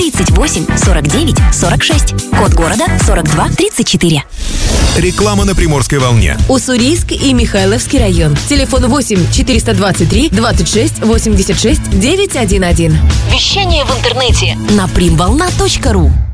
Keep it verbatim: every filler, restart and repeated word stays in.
тридцать восемь сорок девять сорок шесть. Код города сорок два тридцать четыре. Реклама на Приморской волне. Уссурийск и Михайловский район. Телефон восемь четыреста двадцать три двадцать шесть восемьдесят шесть девятьсот одиннадцать. Вещание в интернете на примволна точка ру.